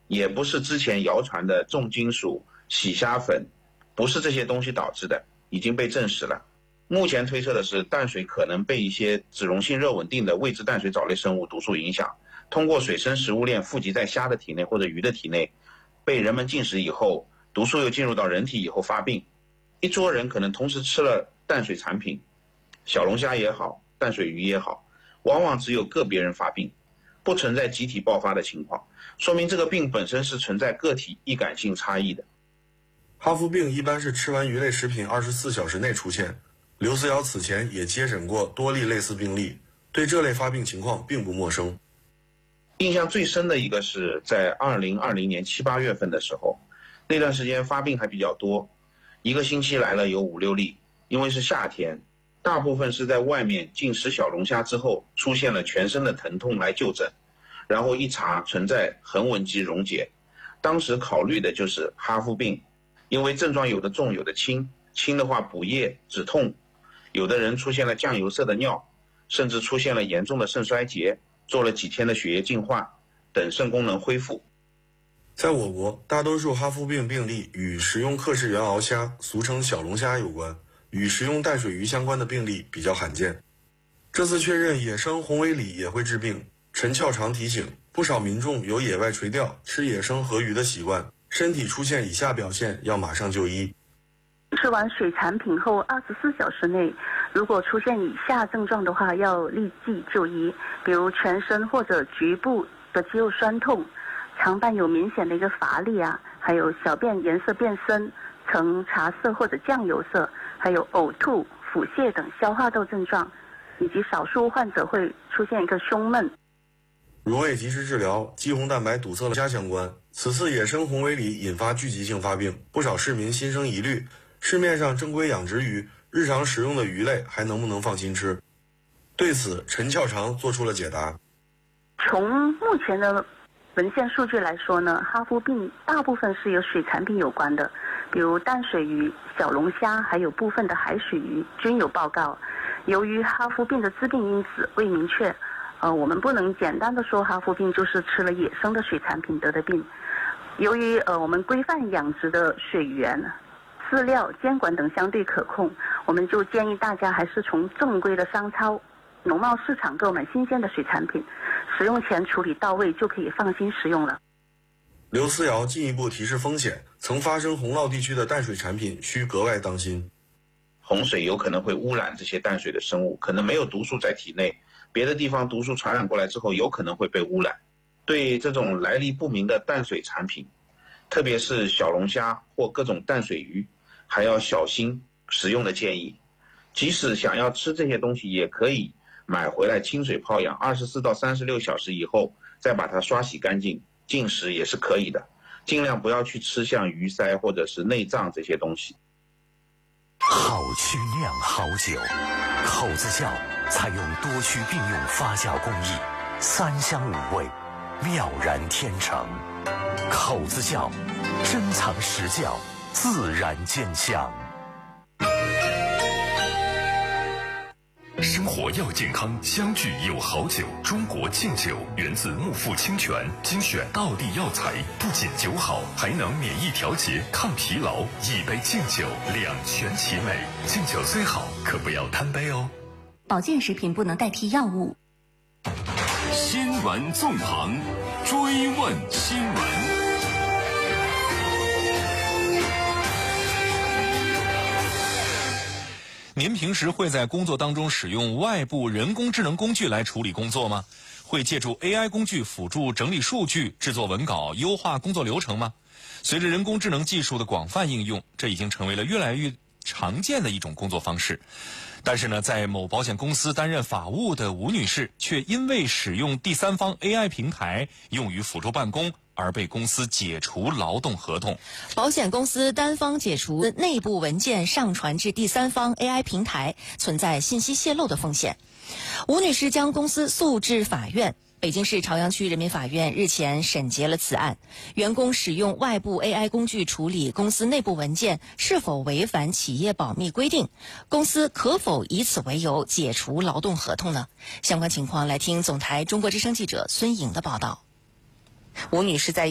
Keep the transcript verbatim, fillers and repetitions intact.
也不是之前谣传的重金属、洗虾粉，不是这些东西导致的，已经被证实了。目前推测的是，淡水可能被一些脂溶性热稳定的未知淡水藻类生物毒素影响，通过水生食物链富集在虾的体内或者鱼的体内，被人们进食以后，毒素又进入到人体以后发病。一桌人可能同时吃了淡水产品，小龙虾也好，淡水鱼也好，往往只有个别人发病，不存在集体爆发的情况，说明这个病本身是存在个体易感性差异的。 哈夫病一般是吃完鱼类食品二十四小时内出现。刘思瑶此前也接诊过多例类似病例，对这类发病情况并不陌生。 印象最深的一个是在二零二零年七八月份的时候，那段时间发病还比较多，一个星期来了有五六例，因为是夏天，大部分是在外面进食小龙虾之后出现了全身的疼痛来就诊，然后一查存在横纹肌溶解，当时考虑的就是哈夫病，因为症状有的重有的轻，轻的话补液止痛，有的人出现了酱油色的尿，甚至出现了严重的肾衰竭，做了几天的血液净化，等肾功能恢复。 在我国，大多数哈夫病病例与食用克氏原螯虾，俗称小龙虾有关，与食用淡水鱼相关的病例比较罕见。这次确认野生红尾鲤也会致病，陈翘常提醒，不少民众有野外垂钓、吃野生河鱼的习惯，身体出现以下表现要马上就医。 吃完水产品后二十四小时内，如果出现以下症状的话，要立即就医，比如全身或者局部的肌肉酸痛，常伴有明显的一个乏力啊，还有小便颜色变深，呈茶色或者酱油色，还有呕吐、腹泻等消化道症状，以及少数患者会出现一个胸闷。 如未及时治疗，肌红蛋白堵塞了虾相关。此次野生红尾鲤引发聚集性发病，不少市民心生疑虑。市面上正规养殖鱼，日常食用的鱼类还能不能放心吃？对此，陈翘常做出了解答。 从目前的文献数据来说呢，哈夫病大部分是由水产品有关的，比如淡水鱼、小龙虾，还有部分的海水鱼均有报告。由于哈夫病的致病因子未明确，呃，我们不能简单的说哈夫病就是吃了野生的水产品得的病。由于呃我们规范养殖的水源、饲料、监管等相对可控，我们就建议大家还是从正规的商超、农贸市场购买新鲜的水产品，使用前处理到位就可以放心食用了。 刘思瑶进一步提示风险，曾发生洪涝地区的淡水产品需格外当心。 洪水有可能会污染这些淡水的生物，可能没有毒素在体内，别的地方毒素传染过来之后有可能会被污染。对这种来历不明的淡水产品，特别是小龙虾或各种淡水鱼，还要小心食用的建议。即使想要吃这些东西，也可以买回来清水泡养，二十四到三十六小时以后再把它刷洗干净，进食也是可以的。尽量不要去吃像鱼鳃或者是内脏这些东西。 好曲酿好酒，口子窖采用多区并用发酵工艺，三香五味，妙然天成。口子窖珍藏实窖，自然见香。 生活要健康，相聚有好酒。中国敬酒源自木富清泉，精选道地药材，不仅酒好，还能免疫调节、抗疲劳。一杯敬酒，两全其美。敬酒虽好，可不要贪杯哦。 保健食品不能代替药物。 新闻纵横，追问新闻。 您平时会在工作当中使用外部人工智能工具来处理工作吗？会借助 A I 工具辅助整理数据、制作文稿、优化工作流程吗？随着人工智能技术的广泛应用，这已经成为了越来越常见的一种工作方式。但是呢，在某保险公司担任法务的吴女士，却因为使用第三方 A I 平台用于辅助办公，而被公司解除劳动合同。 保险公司单方解除内部文件上传至第三方 A I 平台，存在信息泄露的风险。吴女士将公司诉至法院。北京市朝阳区人民法院日前审结了此案，员工使用外部 A I 工具处理公司内部文件是否违反企业保密规定？公司可否以此为由解除劳动合同呢？相关情况来听总台中国之声记者孙颖的报道。吴女士在